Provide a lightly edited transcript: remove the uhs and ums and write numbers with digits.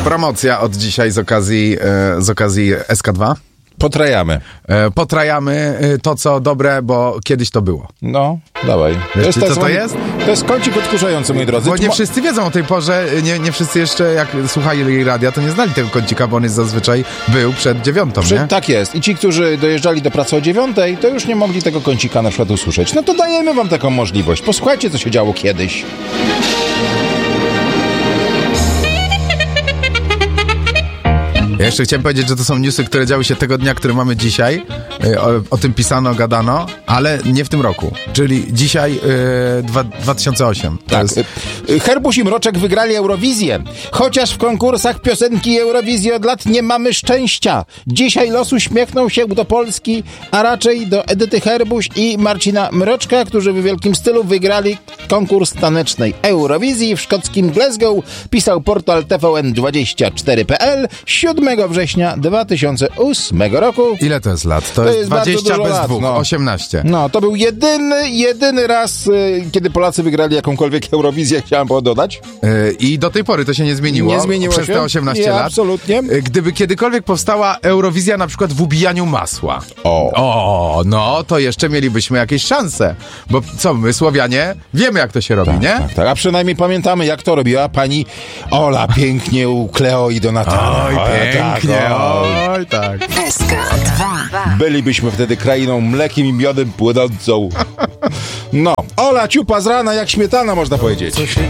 Promocja od dzisiaj z okazji SK2. Potrajamy to, co dobre, bo kiedyś to było. No, dawaj. Wiesz, co to jest? To jest kącik odkurzający, moi drodzy. Bo nie wszyscy wiedzą o tej porze, nie wszyscy jeszcze, jak słuchali radia, to nie znali tego kącika, bo on jest zazwyczaj był przed 9, nie? Tak jest. I ci, którzy dojeżdżali do pracy o 9, to już nie mogli tego kącika na przykład usłyszeć. No to dajemy wam taką możliwość. Posłuchajcie, co się działo kiedyś. Ja jeszcze chciałem powiedzieć, że to są newsy, które działy się tego dnia, który mamy dzisiaj. O tym pisano, gadano, ale nie w tym roku. Czyli dzisiaj 2008. Tak. Herbuś i Mroczek wygrali Eurowizję. Chociaż w konkursach piosenki Eurowizji od lat nie mamy szczęścia. Dzisiaj los uśmiechnął się do Polski, a raczej do Edyty Herbuś i Marcina Mroczka, którzy w wielkim stylu wygrali konkurs tanecznej Eurowizji w szkockim Glasgow, pisał portal TVN24.pl 7 września 2008 roku. Ile to jest lat? To jest 20 bez lat, 2, no. 18. No, to był jedyny raz, kiedy Polacy wygrali jakąkolwiek Eurowizję, chciałem dodać. I do tej pory to się nie zmieniło. Nie zmieniło przez się. te 18 lat. Absolutnie. Gdyby kiedykolwiek powstała Eurowizja na przykład w ubijaniu masła. No to jeszcze mielibyśmy jakieś szanse. Bo co, my Słowianie wiemy, jak to się robi, nie? Tak. A przynajmniej pamiętamy, jak to robiła pani Ola pięknie u Kleo i Donatana. Oj, pięknie, oj, tak. SK2. Bylibyśmy wtedy krainą mlekiem i miodem płynącą. No, Ola ciupa z rana jak śmietana, można powiedzieć.